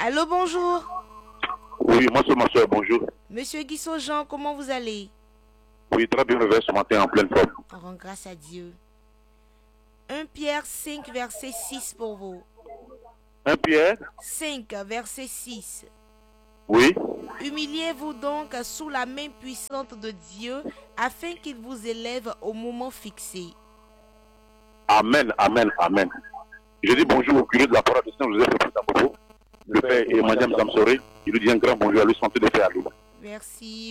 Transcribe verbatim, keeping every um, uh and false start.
Allô, bonjour. Oui, moi c'est ma soeur, bonjour. Monsieur Guissot Jean, comment vous allez? Oui, très bien réveillé ce matin en pleine forme. On rend grâce à Dieu. un Pierre cinq, verset six pour vous. un Pierre cinq, verset six. Oui. Humiliez-vous donc sous la main puissante de Dieu afin qu'il vous élève au moment fixé. Amen, amen, amen. Je dis bonjour au curé de la parole de Saint-Joseph de Port-à-Propos, le père et madame Zamsoré. Je lui dis un grand bonjour à lui, santé de paix à lui. Merci.